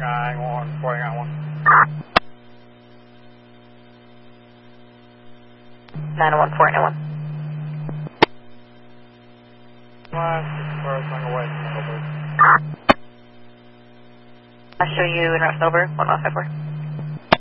91491. I'll show you in route over 1154.